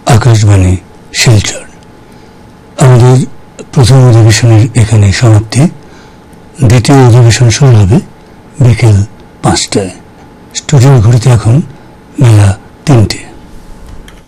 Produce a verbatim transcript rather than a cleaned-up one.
আকাশবাণী শিলচর। আমাদের প্রথম অধিবেশনের এখানে সমাপ্তি। দ্বিতীয় অধিবেশন শুরু হবে বিকেল পাঁচটায়। স্টুডিওর ঘড়িতে এখন বেলা তিনটে।